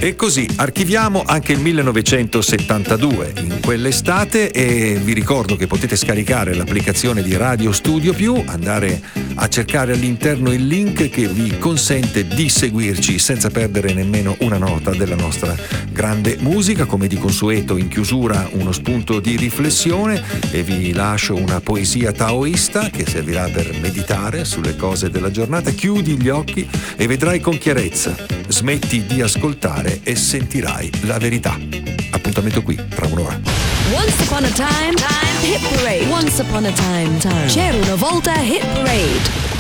E così archiviamo anche il 1972 in quell'estate, e vi ricordo che potete scaricare l'applicazione di Radio Studio Più, andare a cercare all'interno il link che vi consente di seguirci senza perdere nemmeno una nota della nostra grande musica. Come di consueto, in chiusura uno spunto di riflessione, e vi lascio una poesia taoista che servirà per meditare sulle cose della giornata. Chiudi gli occhi e vedrai con chiarezza, smetti di ascoltare e sentirai la verità. Appuntamento qui tra un'ora. Once upon a time, Hit Parade. Once upon a time. C'era una volta Hit Parade.